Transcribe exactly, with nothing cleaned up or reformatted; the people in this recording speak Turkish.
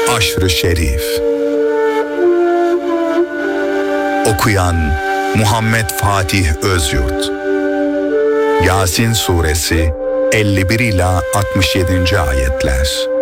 Aşr-ı Şerif. Okuyan Muhammed Fatih Özyurt. Yasin Suresi elli bir ila altmış yedinci ayetler.